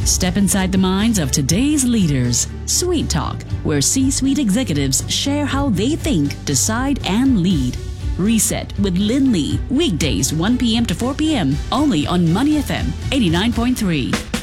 Step inside the minds of today's leaders. Sweet Talk, where C-suite executives share how they think, decide, and lead. Reset with Lynn Lee, weekdays 1 p.m. to 4 p.m. only on Money FM 89.3.